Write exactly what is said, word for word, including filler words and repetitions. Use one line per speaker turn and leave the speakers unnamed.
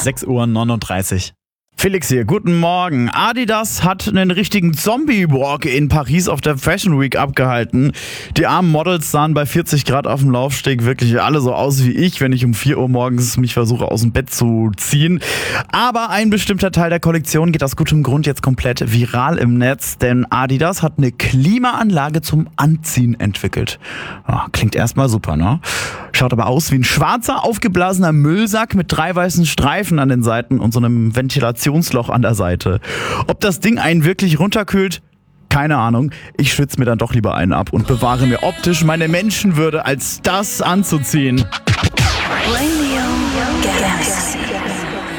sechs Uhr neununddreißig. Felix hier, guten Morgen. Adidas hat einen richtigen Zombie-Walk in Paris auf der Fashion Week abgehalten. Die armen Models sahen bei vierzig Grad auf dem Laufsteg wirklich alle so aus wie ich, wenn ich um vier Uhr morgens mich versuche aus dem Bett zu ziehen. Aber ein bestimmter Teil der Kollektion geht aus gutem Grund jetzt komplett viral im Netz, denn Adidas hat eine Klimaanlage zum Anziehen entwickelt. Ja, klingt erstmal super, ne? Schaut aber aus wie ein schwarzer, aufgeblasener Müllsack mit drei weißen Streifen an den Seiten und so einem Ventilationsloch an der Seite. Ob das Ding einen wirklich runterkühlt? Keine Ahnung. Ich schwitze mir dann doch lieber einen ab und bewahre mir optisch meine Menschenwürde, als das anzuziehen.
Radio Galaxy.